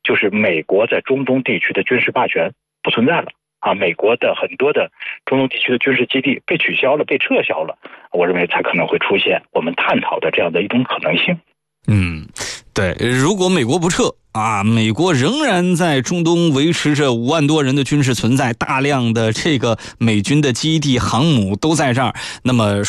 就是美国在中东地区的军事霸权不存在了啊，美国的很多的中东地区的军事基地被取消了、被撤销了，我认为才可能会出现我们探讨的这样的一种可能性。 对，如果美国不撤啊，美国仍然在中东维持着5万多人的军事存在，大量的这个美军的基地、航母都在这儿，那么